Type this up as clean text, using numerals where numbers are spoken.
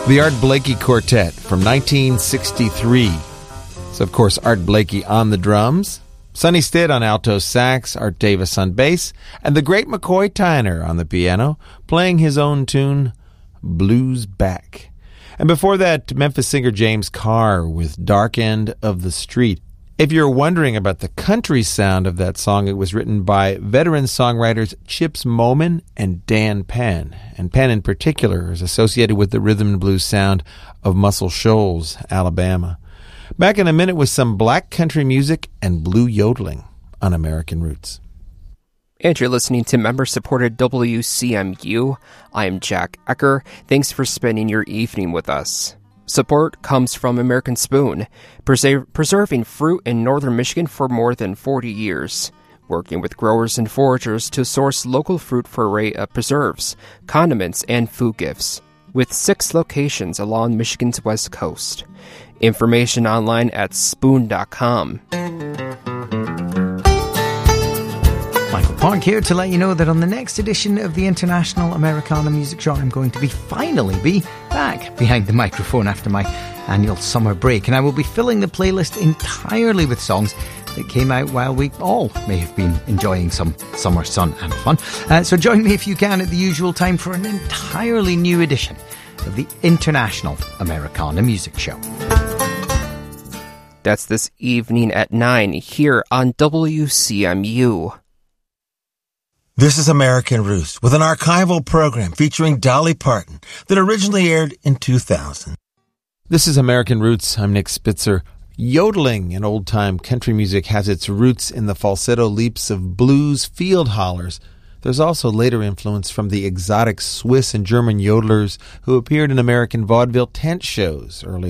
The Art Blakey Quartet from 1963. So, of course, Art Blakey on the drums, Sonny Stitt on alto sax, Art Davis on bass, and the great McCoy Tyner on the piano, playing his own tune, Blues Back. And before that, Memphis singer James Carr with Dark End of the Street. If you're wondering about the country sound of that song, it was written by veteran songwriters Chips Moman and Dan Penn. And Penn in particular is associated with the rhythm and blues sound of Muscle Shoals, Alabama. Back in a minute with some black country music and blue yodeling on American Roots. And you're listening to member-supported WCMU. I'm Jack Ecker. Thanks for spending your evening with us. Support comes from American Spoon, preserving fruit in northern Michigan for more than 40 years, working with growers and foragers to source local fruit for an array of preserves, condiments, and food gifts, with 6 locations along Michigan's west coast. Information online at spoon.com. Michael Park here to let you know that on the next edition of the International Americana Music Show, I'm going to finally be back behind the microphone after my annual summer break, and I will be filling the playlist entirely with songs that came out while we all may have been enjoying some summer sun and fun. So join me if you can at the usual time for an entirely new edition of the International Americana Music Show. That's this evening at 9 here on WCMU. This is American Roots with an archival program featuring Dolly Parton that originally aired in 2000. This is American Roots. I'm Nick Spitzer. Yodeling in old-time country music has its roots in the falsetto leaps of blues field hollers. There's also later influence from the exotic Swiss and German yodelers who appeared in American vaudeville tent shows early